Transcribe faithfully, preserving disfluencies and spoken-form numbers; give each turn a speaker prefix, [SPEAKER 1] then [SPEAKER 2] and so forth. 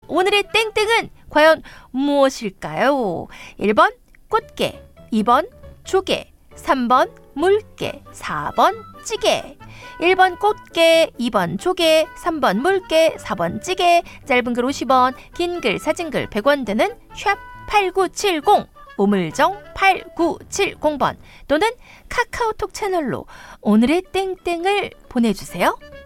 [SPEAKER 1] 오늘의 땡땡은 과연 무엇일까요? 일 번 꽃게, 이 번 조개, 삼 번 물개, 사 번 찌개. 일 번 꽃게, 이 번 조개, 삼 번 물개, 사 번 찌개. 짧은 글 오십 원, 긴 글 사진 글 백 원 드는 샵 팔구칠공, 우물정 팔구칠공 번 또는 카카오톡 채널로 오늘의 땡땡을 보내주세요.